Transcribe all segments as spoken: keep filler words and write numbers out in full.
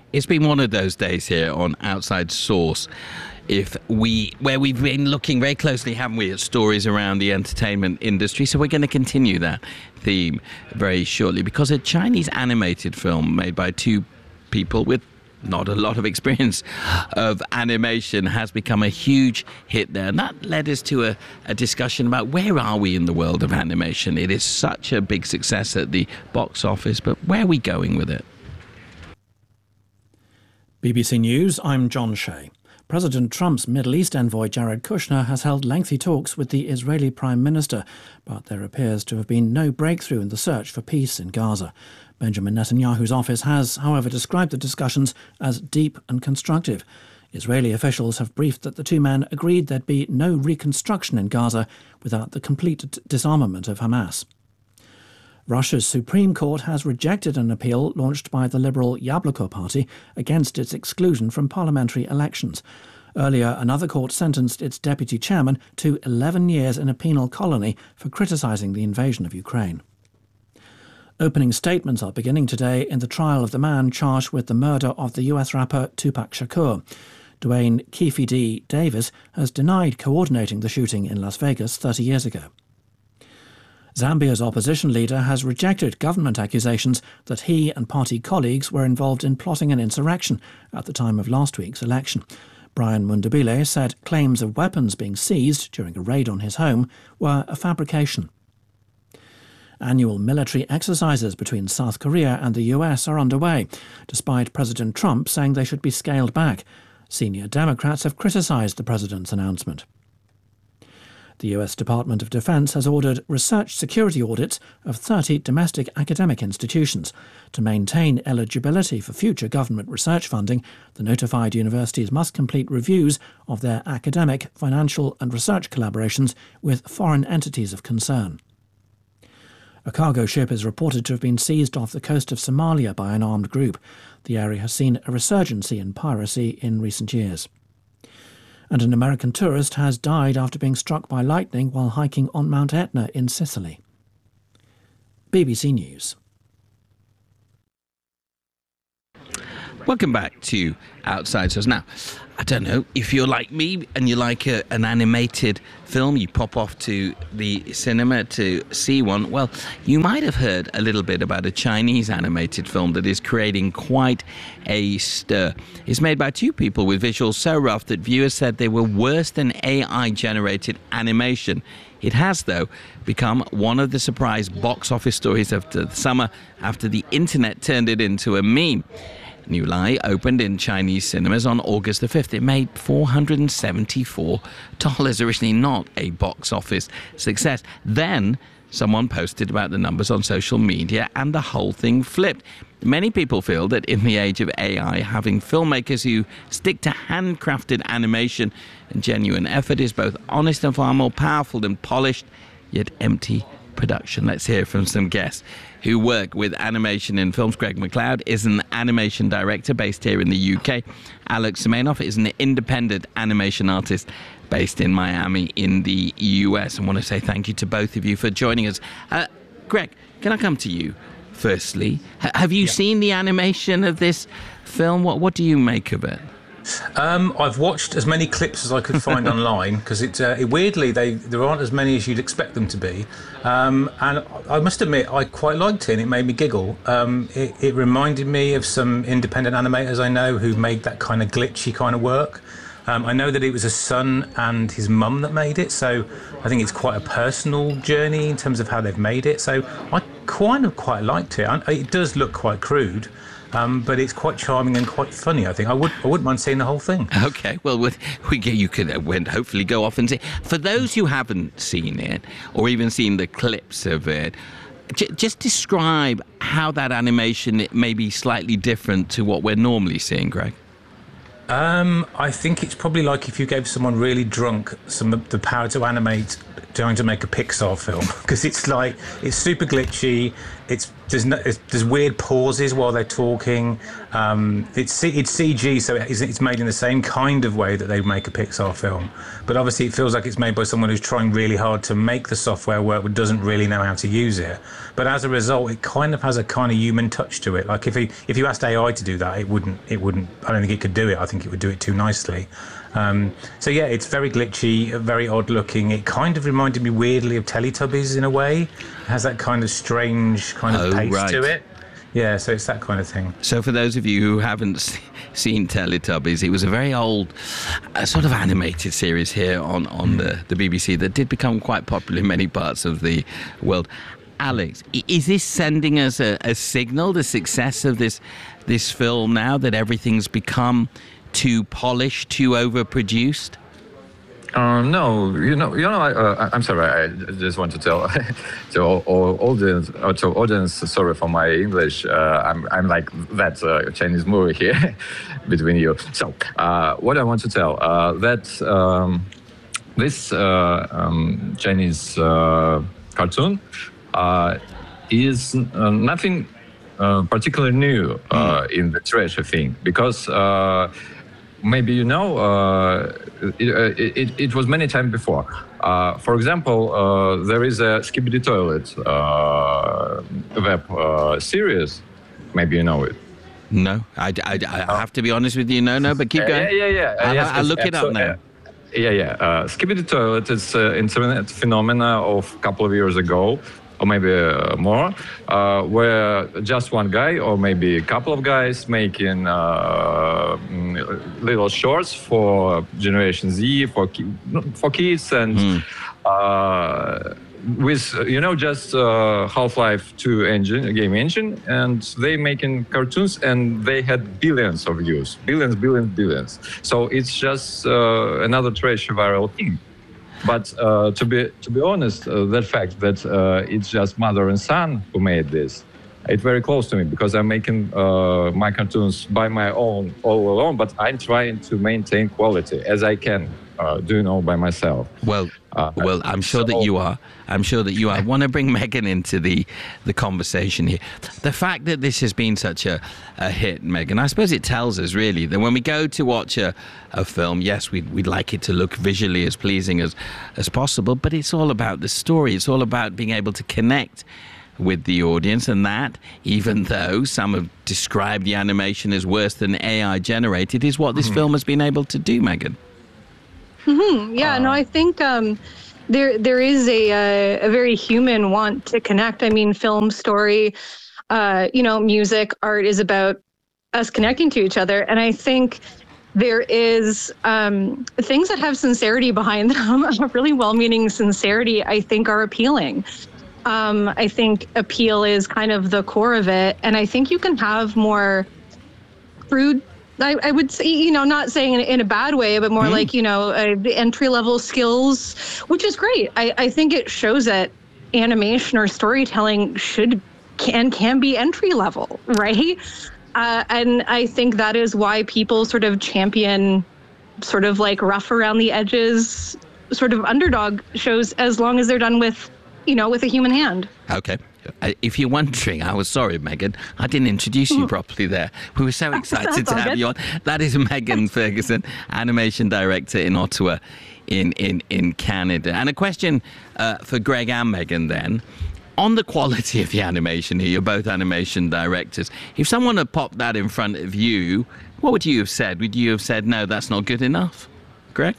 It's been one of those days here on Outside Source. If we, where we've been looking very closely, haven't we, at stories around the entertainment industry. So we're going to continue that theme very shortly, because a Chinese animated film made by two people with not a lot of experience of animation has become a huge hit there. And that led us to a, a discussion about where are we in the world of animation. It is such a big success at the box office, but where are we going with it? B B C News, I'm John Shea. President Trump's Middle East envoy Jared Kushner has held lengthy talks with the Israeli Prime Minister, but there appears to have been no breakthrough in the search for peace in Gaza. Benjamin Netanyahu's office has, however, described the discussions as deep and constructive. Israeli officials have briefed that the two men agreed there'd be no reconstruction in Gaza without the complete d- disarmament of Hamas. Russia's Supreme Court has rejected an appeal launched by the Liberal Yabloko Party against its exclusion from parliamentary elections. Earlier, another court sentenced its deputy chairman to eleven years in a penal colony for criticising the invasion of Ukraine. Opening statements are beginning today in the trial of the man charged with the murder of the U S rapper Tupac Shakur. Dwayne Keefe D. Davis has denied coordinating the shooting in Las Vegas thirty years ago. Zambia's opposition leader has rejected government accusations that he and party colleagues were involved in plotting an insurrection at the time of last week's election. Brian Mundabile said claims of weapons being seized during a raid on his home were a fabrication. Annual military exercises between South Korea and the U S are underway, despite President Trump saying they should be scaled back. Senior Democrats have criticised the president's announcement. The U S Department of Defense has ordered research security audits of thirty domestic academic institutions. To maintain eligibility for future government research funding, the notified universities must complete reviews of their academic, financial and research collaborations with foreign entities of concern. A cargo ship is reported to have been seized off the coast of Somalia by an armed group. The area has seen a resurgence in piracy in recent years. And an American tourist has died after being struck by lightning while hiking on Mount Etna in Sicily. B B C News. Welcome back to Outside Source. Now, I don't know, if you're like me and you like a, an animated film, you pop off to the cinema to see one, well, you might have heard a little bit about a Chinese animated film that is creating quite a stir. It's made by two people with visuals so rough that viewers said they were worse than A I-generated animation. It has, though, become one of the surprise box office stories of the summer after the internet turned it into a meme. New Lai opened in Chinese cinemas on August the fifth. It made four hundred seventy-four dollars, originally not a box office success. Then someone posted about the numbers on social media and the whole thing flipped. Many people feel that in the age of A I, having filmmakers who stick to handcrafted animation and genuine effort is both honest and far more powerful than polished yet empty production. Let's hear from some guests who work with animation in films. Greg McLeod is an animation director based here in the U K. Alex Semenoff is an independent animation artist based in Miami in the U S. I want to say thank you to both of you for joining us. Uh, Greg, can I come to you firstly? H- have you yeah. seen the animation of this film? What, what do you make of it? Um, I've watched as many clips as I could find online because it, uh, it weirdly they there aren't as many as you'd expect them to be, um, and I must admit I quite liked it and it made me giggle. Um, it, it reminded me of some independent animators I know who made that kind of glitchy kind of work. Um, I know that it was a son and his mum that made it, so I think it's quite a personal journey in terms of how they've made it. So I kind of quite liked it. It does look quite crude. Um, but it's quite charming and quite funny, I think. I, would, I wouldn't mind seeing the whole thing. OK, well, with, we, you could uh, hopefully go off and see. For those who haven't seen it, or even seen the clips of it, j- just describe how that animation may be slightly different to what we're normally seeing, Greg. Um, I think it's probably like if you gave someone really drunk some the power to animate, trying to make a Pixar film, because it's like it's super glitchy. It's there's no, it's, there's weird pauses while they're talking. Um, it's it's C G, so it's, it's made in the same kind of way that they make a Pixar film. But obviously, it feels like it's made by someone who's trying really hard to make the software work, but doesn't really know how to use it. But as a result, it kind of has a kind of human touch to it. Like if you if you asked A I to do that, it wouldn't it wouldn't. I don't think it could do it. I think it would do it too nicely. Um, so yeah, it's very glitchy, very odd looking. It kind of reminded me weirdly of Teletubbies in a way. It has that kind of strange kind of oh, pace right. to it. Yeah, so it's that kind of thing. So for those of you who haven't seen Teletubbies, it was a very old uh, sort of animated series here on, on mm. the, the B B C that did become quite popular in many parts of the world. Alex, is this sending us a, a signal, the success of this this film now, that everything's become too polished, too overproduced? Uh, no, you know, you know. I, uh, I'm sorry. I just want to tell to all, all audience, uh, to audience. Sorry for my English. Uh, I'm, I'm like that uh, Chinese movie here between you. So, uh, what I want to tell uh, that um, this uh, um, Chinese uh, cartoon uh, is uh, nothing uh, particularly new uh, mm. in the trash thing, because. Uh, Maybe you know, uh, it, it, it was many times before. Uh, for example, uh, there is a Skibidi Toilet uh, web uh, series. Maybe you know it. No, I, I, I have to be honest with you. No, no, but keep uh, going. Yeah, yeah, yeah. I'll, yes, I'll look it up now. Uh, yeah, yeah. Uh, Skibidi Toilet is an internet phenomena of a couple of years ago, or maybe uh, more, uh, where just one guy or maybe a couple of guys making uh, little shorts for Generation Z, for ki- for kids, and mm. uh, with, you know, just uh, Half-Life two engine, game engine, and they making cartoons, and they had billions of views, billions, billions, billions. So it's just uh, another trash viral thing. But uh, to be to be honest, uh, that fact that uh, it's just mother and son who made this, it's very close to me, because I'm making uh, my cartoons by my own, all alone. But I'm trying to maintain quality as I can, uh, doing all by myself. Well, uh, well, I'm sure so, that you are. I'm sure that you are. I want to bring Megan into the, the conversation here. The fact that this has been such a, a hit, Megan, I suppose it tells us really that when we go to watch a, a film, yes, we'd, we'd like it to look visually as pleasing as, as possible, but it's all about the story. It's all about being able to connect with the audience, and that, even though some have described the animation as worse than A I generated, is what this mm-hmm. film has been able to do, Megan. Mm-hmm. Yeah, uh, no, I think um, there there is a, a a very human want to connect. I mean, film, story, uh, you know, music, art is about us connecting to each other, and I think there is um, things that have sincerity behind them, a really well-meaning sincerity, I think, are appealing. Um, I think appeal is kind of the core of it, and I think you can have more crude. I, I would say, you know, not saying in, in a bad way, but more mm. like, you know, uh, the entry-level skills, which is great. I, I think it shows that animation or storytelling should can can be entry-level, right? Uh, and I think that is why people sort of champion sort of like rough around the edges, sort of underdog shows, as long as they're done with, you know, with a human hand. Okay. If you're wondering, I was sorry, Megan, I didn't introduce you properly there. We were so excited to have good. you on. That is Megan Ferguson, animation director in Ottawa, in, in, in Canada. And a question uh, for Greg and Megan then. On the quality of the animation here, you're both animation directors. If someone had popped that in front of you, what would you have said? Would you have said, no, that's not good enough? Greg?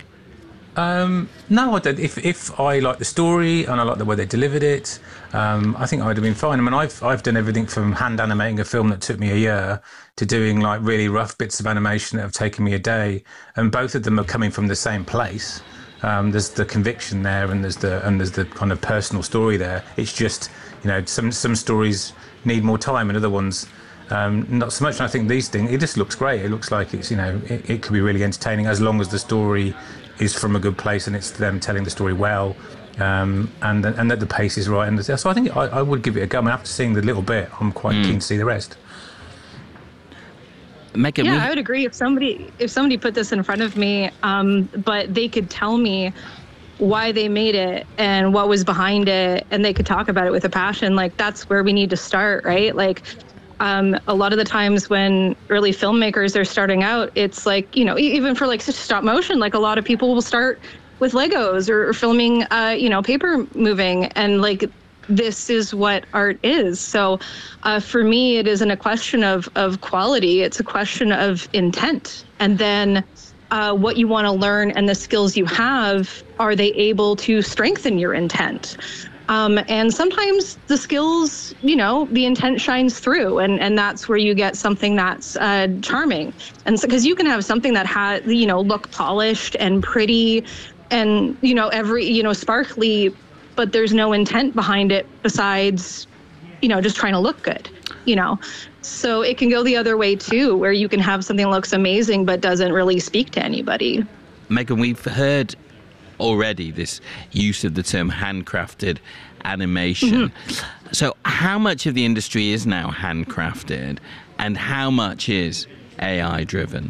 Um, no, I don't. If if I like the story and I like the way they delivered it, um, I think I'd have been fine. I mean, I've I've done everything from hand animating a film that took me a year to doing like really rough bits of animation that have taken me a day, and both of them are coming from the same place. Um, there's the conviction there, and there's the and there's the kind of personal story there. It's just, you know, some some stories need more time, and other ones um, not so much. And I think these things, it just looks great. It looks like it's, you know, it, it could be really entertaining as long as the story is from a good place and it's them telling the story well, um, and and that the pace is right. And the, so I think I, I would give it a go. I mean, after seeing the little bit, I'm quite mm. keen to see the rest. Megan, yeah, we... I would agree if somebody if somebody put this in front of me, um, but they could tell me why they made it and what was behind it, and they could talk about it with a passion. Like, that's where we need to start, right? Like, um, a lot of the times when early filmmakers are starting out, it's like, you know, even for like stop motion, like a lot of people will start with Legos or, or filming, uh, you know, paper moving, and like, this is what art is. So uh, for me, it isn't a question of, of quality, it's a question of intent. And then uh, what you want to learn and the skills you have, are they able to strengthen your intent? Um, and sometimes the skills, you know, the intent shines through, and, and that's where you get something that's uh, charming. And so, because you can have something that has, you know, look polished and pretty and, you know, every, you know, sparkly, but there's no intent behind it besides, you know, just trying to look good, you know? So it can go the other way too, where you can have something that looks amazing, but doesn't really speak to anybody. Megan, we've heard already this use of the term handcrafted animation. Mm-hmm. So how much of the industry is now handcrafted, and how much is A I driven?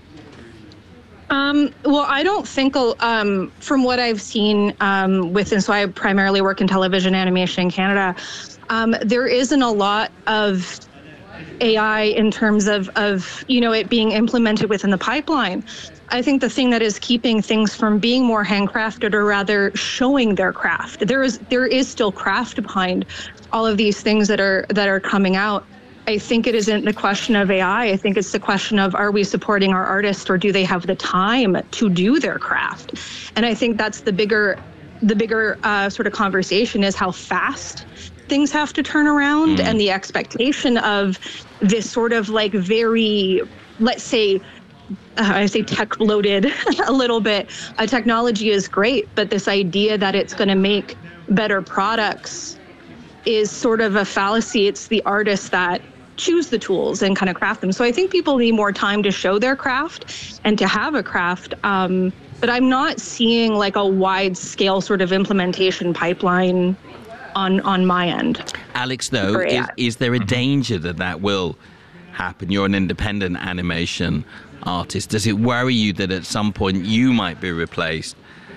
Um, well, I don't think, um, from what I've seen um, with, and so I primarily work in television animation in Canada, um, there isn't a lot of A I in terms of, of, you know, it being implemented within the pipeline. I think the thing that is keeping things from being more handcrafted, or rather showing their craft, there is there is still craft behind all of these things that are that are coming out. I think it isn't the question of A I. I think it's the question of, are we supporting our artists, or do they have the time to do their craft? And I think that's the bigger, the bigger uh, sort of conversation, is how fast things have to turn around, mm. and the expectation of this sort of like very, let's say, uh, I say tech loaded a little bit. Uh, technology is great, but this idea that it's going to make better products is sort of a fallacy. It's the artists that choose the tools and kind of craft them. So I think people need more time to show their craft and to have a craft. Um, but I'm not seeing like a wide scale sort of implementation pipeline on on my end. Alex, though, is, is there a danger that that will happen? You're an independent animation artist. Does it worry you that at some point you might be replaced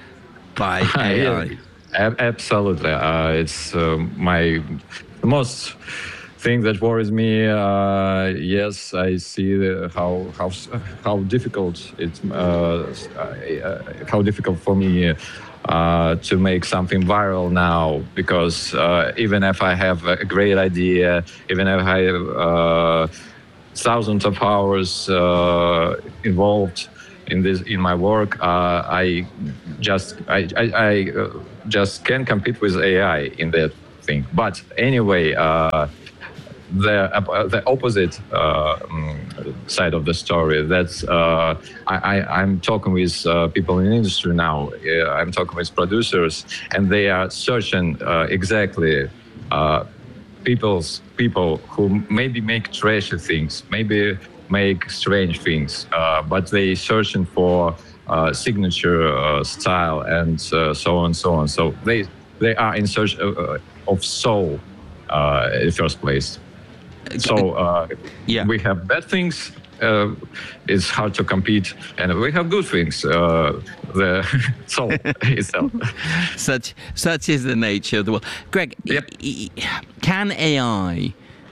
by A I? Yeah, absolutely. Uh, it's uh, my most thing that worries me. Uh, yes, I see the, how how how difficult it's uh, uh, how difficult for me uh, to make something viral now, because uh, even if I have a great idea, even if I have uh, thousands of hours uh, involved in this in my work, uh, I just I I, I uh, just can't compete with A I in that thing. But anyway, uh, the uh, the opposite uh, side of the story. That's uh, I, I I'm talking with uh, people in the industry now. Uh, I'm talking with producers, and they are searching uh, exactly uh, people's people who maybe make trashy things, maybe make strange things, uh, but they searching for uh, signature uh, style, and uh, so on and so on. So they they are in search of, uh, of soul uh, in the first place. So uh, yeah. we have bad things. Uh, it's hard to compete, and we have good things. Uh, the soul itself. Such such is the nature of the world. Greg, yep. Can A I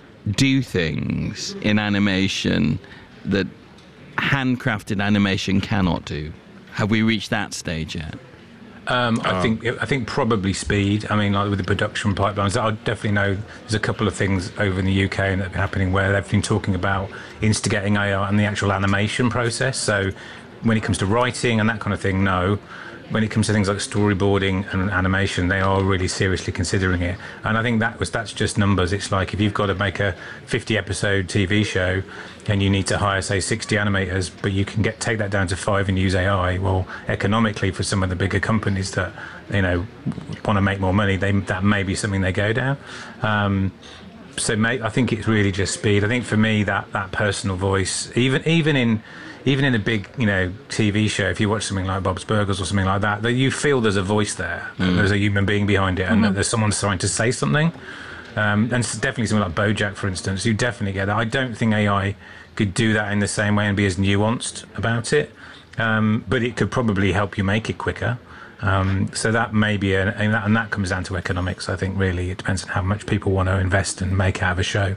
do things in animation that handcrafted animation cannot do? Have we reached that stage yet? Um, I um, think I think probably speed. I mean, like with the production pipelines, I definitely know there's a couple of things over in the U K that are happening where they've been talking about instigating A I and the actual animation process. So when it comes to writing and that kind of thing, no. When it comes to things like storyboarding and animation, they are really seriously considering it. And I think that was that's just numbers. It's like if you've got to make a fifty episode T V show and you need to hire, say, sixty animators, but you can get take that down to five and use A I. Well, economically, for some of the bigger companies that, you know, want to make more money, they that may be something they go down. Um, so, mate, I think it's really just speed. I think for me, that that personal voice, even even in Even in a big, you know, T V show, if you watch something like Bob's Burgers or something like that, that you feel there's a voice there, mm. there's a human being behind it, and mm-hmm. that there's someone trying to say something. Um, and it's definitely something like BoJack, for instance, you definitely get that. I don't think A I could do that in the same way and be as nuanced about it, um, but it could probably help you make it quicker. Um, so that may be, a, and, that, and that comes down to economics, I think, really. It depends on how much people want to invest and make out of a show.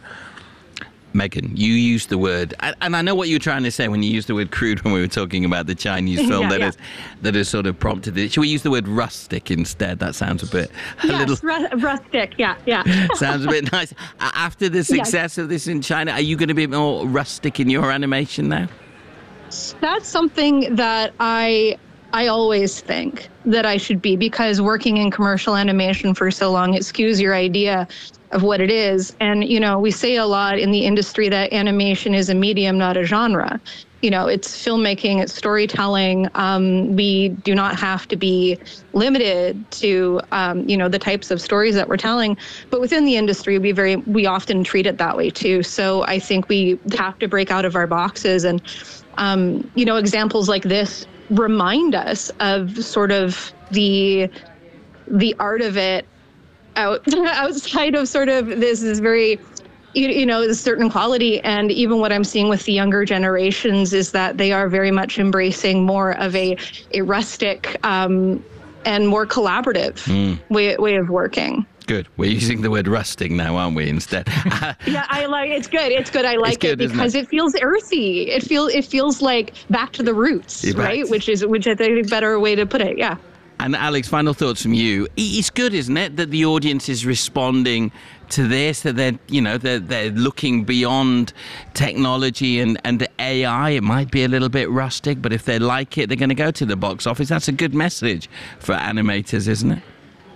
Megan, you used the word, and I know what you were trying to say when you used the word crude when we were talking about the Chinese film yeah, that yeah. is that has sort of prompted it. Should we use the word rustic instead? That sounds a bit a yes, little ru- rustic. Yeah, yeah. sounds a bit nice. After the success yes. of this in China, are you going to be more rustic in your animation now? That's something that I I always think that I should be, because working in commercial animation for so long, it skews your idea of what it is. And, you know, we say a lot in the industry that animation is a medium, not a genre. You know, it's filmmaking, it's storytelling. Um, we do not have to be limited to, um, you know, the types of stories that we're telling. But within the industry, we very we often treat it that way too. So I think we have to break out of our boxes. And, um, you know, examples like this remind us of sort of the the art of it out outside of sort of this is very, you, you know, a certain quality. And even what I'm seeing with the younger generations is that they are very much embracing more of a, a rustic um, and more collaborative mm. way, way of working. Good. We're using the word rusting now, aren't we, instead? yeah, I like it's good. It's good. I like good, it because it? it feels earthy. It feels it feels like back to the roots, You're right? Back. Which is which I think is a better way to put it. Yeah. And Alex, final thoughts from you. It's good, isn't it, that the audience is responding to this, that they're, you know, they're, they're looking beyond technology and, and A I. It might be a little bit rustic, but if they like it, they're going to go to the box office. That's a good message for animators, isn't it?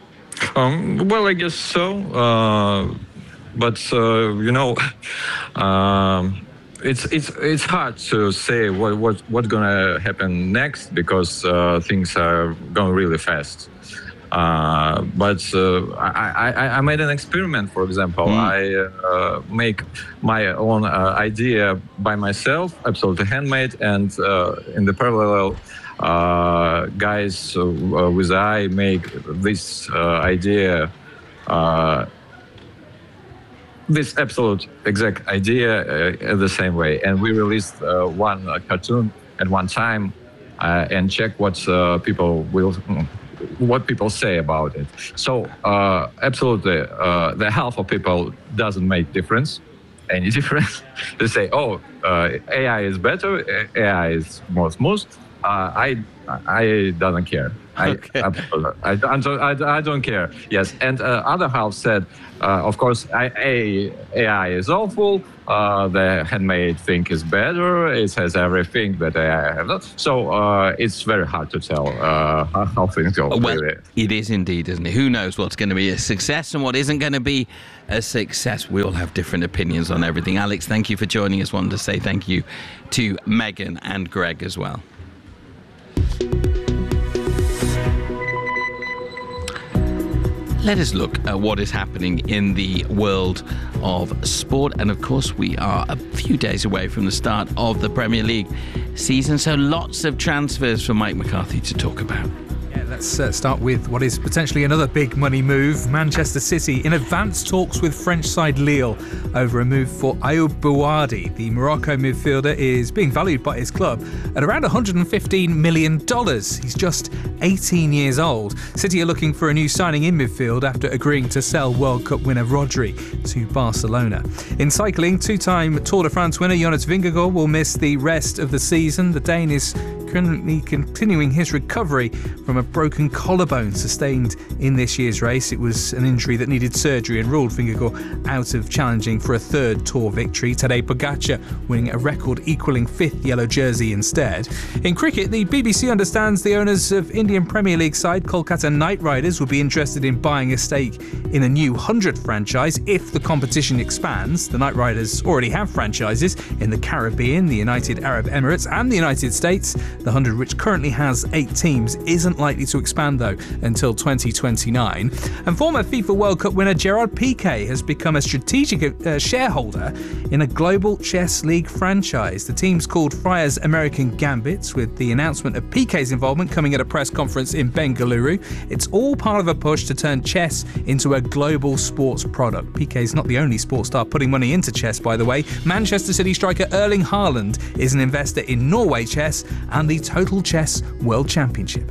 Um, well, I guess so. Uh, but, uh, you know... um, It's it's it's hard to say what what what's gonna happen next, because uh, things are going really fast. Uh, but uh, I, I I made an experiment, for example. Mm. I uh, make my own uh, idea by myself, absolutely handmade, and uh, in the parallel, uh, guys uh, with I make this uh, idea. Uh, This absolute exact idea uh, the same way, and we released uh, one uh, cartoon at one time uh, and check what uh, people will, what people say about it. So uh, absolutely, uh, the half of people doesn't make difference, any difference. They say, "Oh, uh, A I is better, A I is more smooth." Uh, I I don't care. Okay. I, I, I, I, I don't care. Yes, and uh, other half said, uh, of course, I, A, AI is awful. Uh, the handmade thing is better. It has everything that A I have not. So uh, it's very hard to tell uh, how, how things go. Well, really. It is indeed, isn't it? Who knows what's going to be a success and what isn't going to be a success? We all have different opinions on everything. Alex, thank you for joining us. Wanted to say thank you to Megan and Greg as well. Let us look at what is happening in the world of sport. And of course, we are a few days away from the start of the Premier League season. So lots of transfers for Mike McCarthy to talk about. Yeah, let's uh, start with what is potentially another big money move. Manchester City in advanced talks with French side Lille over a move for Ayoub Bouadi. The Morocco midfielder is being valued by his club at around one hundred fifteen million dollars. He's just eighteen years old. City are looking for a new signing in midfield after agreeing to sell World Cup winner Rodri to Barcelona. In cycling, two-time Tour de France winner Jonas Vingegaard will miss the rest of the season. The Dane is currently continuing his recovery from a broken collarbone sustained in this year's race. It was an injury that needed surgery and ruled Vingegaard out of challenging for a third Tour victory. Tadej Pogacar winning a record equalling fifth yellow jersey instead. In cricket, the B B C understands the owners of Indian Premier League side Kolkata Knight Riders will be interested in buying a stake in a new one hundred franchise if the competition expands. The Knight Riders already have franchises in the Caribbean, the United Arab Emirates and the United States. The hundred, which currently has eight teams, isn't likely to expand, though, until twenty twenty-nine. And former FIFA World Cup winner Gerard Piqué has become a strategic uh, shareholder in a global chess league franchise. The team's called Friars American Gambits, with the announcement of Piqué's involvement coming at a press conference in Bengaluru. It's all part of a push to turn chess into a global sports product. Piqué's not the only sports star putting money into chess, by the way. Manchester City striker Erling Haaland is an investor in Norway Chess and the Total Chess World Championship.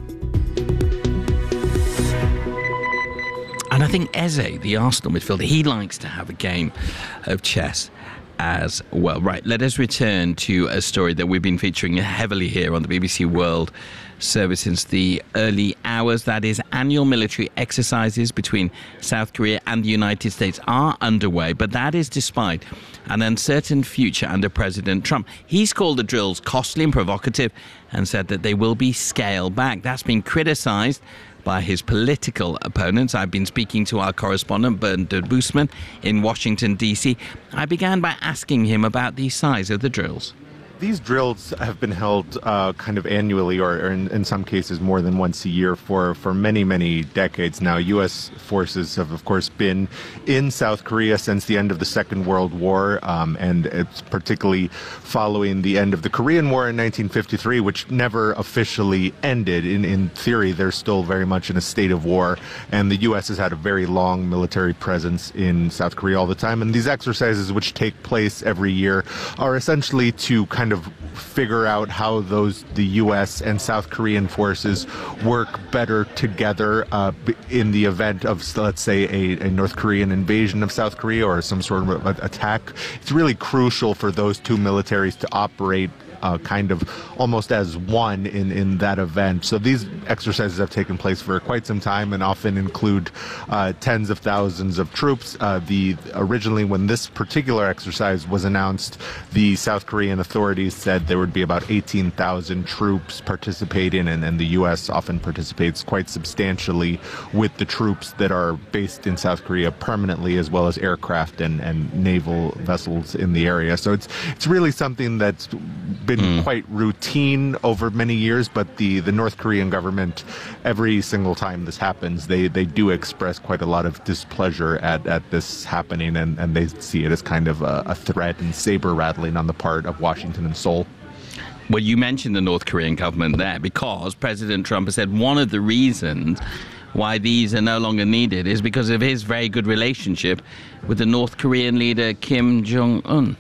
And I think Eze, the Arsenal midfielder, he likes to have a game of chess as well. Right, let us return to a story that we've been featuring heavily here on the B B C World Service since the early hours. That is, annual military exercises between South Korea and the United States are underway, but that is despite an uncertain future under President Trump. He's called the drills costly and provocative and said that they will be scaled back. That's been criticised by his political opponents. I've been speaking to our correspondent, Bernard Boosman, in Washington, D C. I began by asking him about the size of the drills. These drills have been held uh, kind of annually, or, or in, in some cases more than once a year for, for many, many decades now. U S forces have, of course, been in South Korea since the end of the Second World War, um, and it's particularly following the end of the Korean War in nineteen fifty-three, which never officially ended. In, in theory, they're still very much in a state of war, and the U S has had a very long military presence in South Korea all the time. And these exercises, which take place every year, are essentially to kind of figure out how those the U S and South Korean forces work better together uh, in the event of, let's say, a, a North Korean invasion of South Korea or some sort of attack. It's really crucial for those two militaries to operate Uh, kind of almost as one in, in that event. So these exercises have taken place for quite some time and often include uh, tens of thousands of troops. Uh, the originally, when this particular exercise was announced, the South Korean authorities said there would be about eighteen thousand troops participating, and, and the U S often participates quite substantially with the troops that are based in South Korea permanently, as well as aircraft and, and naval vessels in the area. So it's it's really something that's been mm. quite routine over many years, but the, the North Korean government, every single time this happens, they, they do express quite a lot of displeasure at, at this happening, and, and they see it as kind of a, a threat and saber-rattling on the part of Washington and Seoul. Well, you mentioned the North Korean government there because President Trump has said one of the reasons why these are no longer needed is because of his very good relationship with the North Korean leader Kim Jong-un.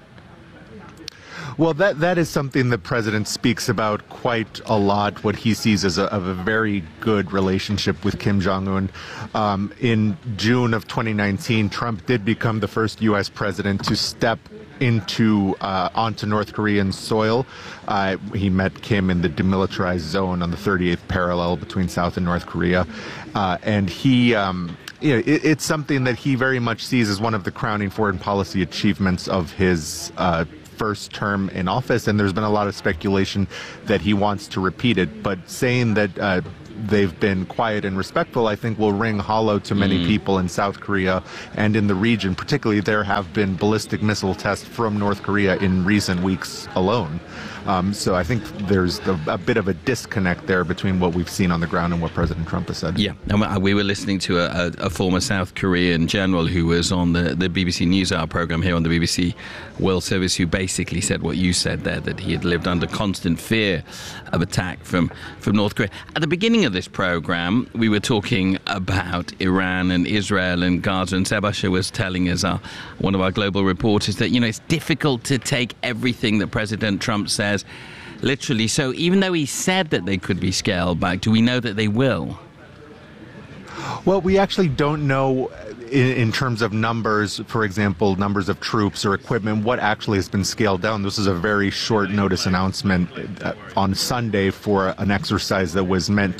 Well, that that is something the president speaks about quite a lot, what he sees as a, of a very good relationship with Kim Jong-un. Um, in June of twenty nineteen, Trump did become the first U S president to step into uh, onto North Korean soil. Uh, he met Kim in the demilitarized zone on the thirty-eighth parallel between South and North Korea. Uh, and he... Um, Yeah, it, it's something that he very much sees as one of the crowning foreign policy achievements of his uh, first term in office, and there's been a lot of speculation that he wants to repeat it. But saying that uh, they've been quiet and respectful, I think will ring hollow to many mm. people in South Korea and in the region. Particularly, there have been ballistic missile tests from North Korea in recent weeks alone. Um, so I think there's a, a bit of a disconnect there between what we've seen on the ground and what President Trump has said. Yeah, and we were listening to a, a former South Korean general who was on the, the B B C NewsHour program here on the B B C World Service, who basically said what you said there, that he had lived under constant fear of attack from, from North Korea. At the beginning of this program, we were talking about Iran and Israel and Gaza, and Sebasha was telling us, our, one of our global reporters, that, you know, it's difficult to take everything that President Trump says literally. So even though he said that they could be scaled back, do we know that they will? Well, we actually don't know in, in terms of numbers, for example, numbers of troops or equipment, what actually has been scaled down. This is a very short notice announcement on Sunday for an exercise that was meant to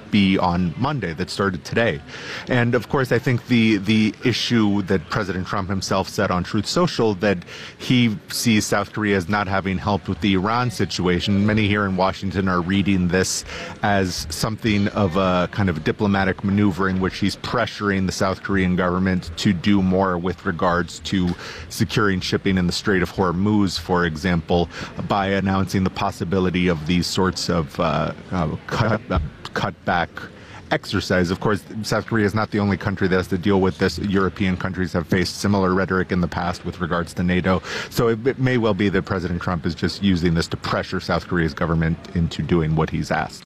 be on Monday, that started today. And of course, I think the the issue that President Trump himself said on Truth Social, that he sees South Korea as not having helped with the Iran situation. Many here in Washington are reading this as something of a kind of diplomatic maneuver in which he's pressuring the South Korean government to do more with regards to securing shipping in the Strait of Hormuz, for example, by announcing the possibility of these sorts of uh, uh, cut, uh, cutback exercise. Of course, South Korea is not the only country that has to deal with this. European countries have faced similar rhetoric in the past with regards to NATO. So it, it may well be that President Trump is just using this to pressure South Korea's government into doing what he's asked.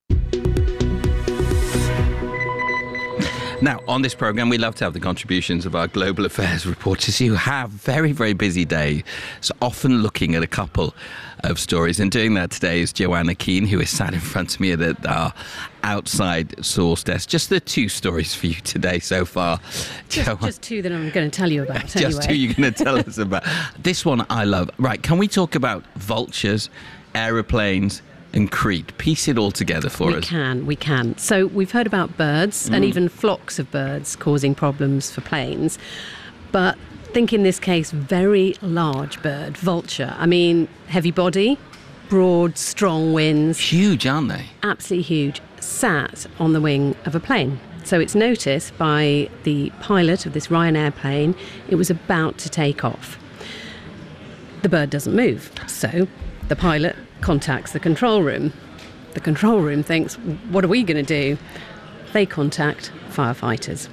Now, on this programme, we love to have the contributions of our global affairs reporters who have very, very busy days, so often looking at a couple of stories. And doing that today is Joanna Keane, who is sat in front of me at our outside source desk. Just the two stories for you today so far. Just, jo- just two that I'm going to tell you about. Just anyway. two you're going to tell us about. This one I love. Right, can we talk about vultures, aeroplanes, and Crete? Piece it all together for we us. We can, we can. So we've heard about birds mm. and even flocks of birds causing problems for planes. But think in this case, very large bird, vulture. I mean, heavy body, broad, strong wings. Huge, aren't they? Absolutely huge. Sat on the wing of a plane. So it's noticed by the pilot of this Ryanair plane, it was about to take off. The bird doesn't move. So the pilot contacts the control room. The control room thinks, what are we going to do? They contact firefighters.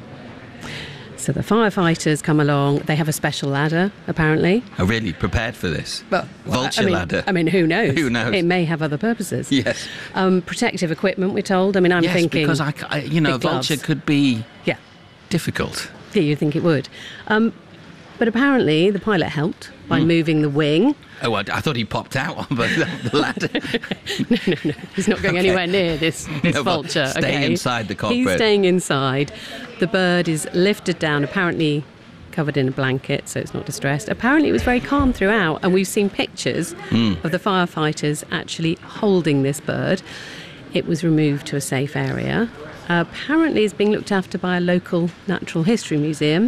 So the firefighters come along. They have a special ladder, apparently. Are really prepared for this? But, Vulture I mean, ladder. I mean, who knows? Who knows? It may have other purposes. Yes. Um, protective equipment, we're told. I mean, I'm yes, thinking... Yes, because, I, I, you know, a vulture could be yeah. difficult. Yeah, you'd think it would. Um, but apparently the pilot helped by mm. moving the wing. Oh, I, I thought he popped out on the, the ladder. no, no, no. He's not going okay. anywhere near this, this no, vulture. Staying okay? inside the cockpit. He's staying inside. The bird is lifted down, apparently covered in a blanket, so it's not distressed. Apparently it was very calm throughout, and we've seen pictures mm. of the firefighters actually holding this bird. It was removed to a safe area. Uh, apparently it's being looked after by a local natural history museum,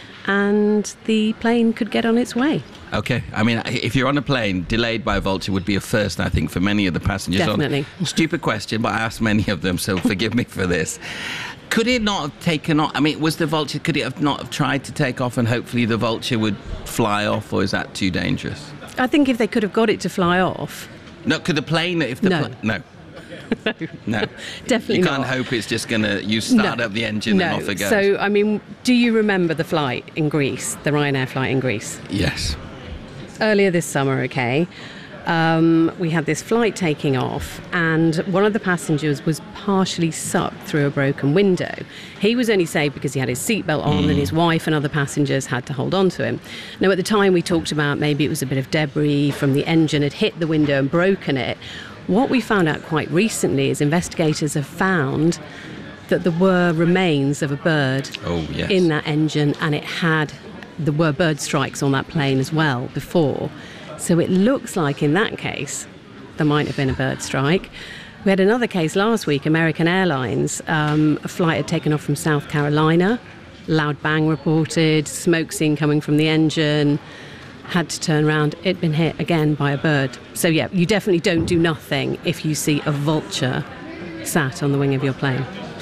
and the plane could get on its way. Okay. I mean, if you're on a plane, delayed by a vulture would be a first, I think, for many of the passengers. Definitely. On. Stupid question, but I asked many of them, so forgive me for this. Could it not have taken off? I mean, was the vulture, could it have not have tried to take off and hopefully the vulture would fly off, or is that too dangerous? I think if they could have got it to fly off. No, could the plane, if the No. pla- no. no. No. Definitely You not. can't hope it's just going to, you start no. up the engine no. and off it goes. So, I mean, do you remember the flight in Greece, the Ryanair flight in Greece? Yes. Earlier this summer, okay, um, we had this flight taking off, and one of the passengers was partially sucked through a broken window. He was only saved because he had his seatbelt on, mm. and his wife and other passengers had to hold on to him. Now, at the time we talked about maybe it was a bit of debris from the engine had hit the window and broken it. What we found out quite recently is investigators have found that there were remains of a bird oh, yes. in that engine, and it had there were bird strikes on that plane as well before. So it looks like in that case there might have been a bird strike. We had another case last week, American Airlines. Um, a flight had taken off from South Carolina. Loud bang reported, smoke seen coming from the engine. Had to turn around. It'd been hit again by a bird. So yeah, you definitely don't do nothing if you see a vulture sat on the wing of your plane.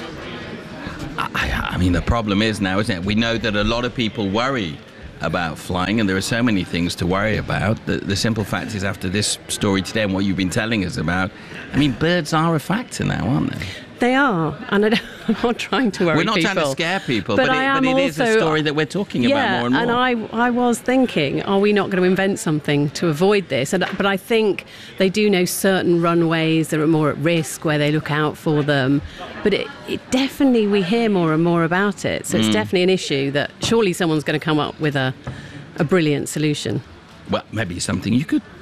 I, I mean, the problem is now, isn't it? We know that a lot of people worry about flying, and there are so many things to worry about. The, the simple fact is, after this story today and what you've been telling us about, I mean, birds are a factor now, aren't they? They are, and I don't, I'm not trying to worry people. We're not people. trying to scare people, but, but, I it, am but it also, is a story that we're talking yeah, about more and more. and I, I was thinking, are we not going to invent something to avoid this? And, but I think they do know certain runways that are more at risk, where they look out for them. But it, it definitely, we hear more and more about it. So it's mm. definitely an issue that surely someone's going to come up with a, a brilliant solution. Well, maybe something you could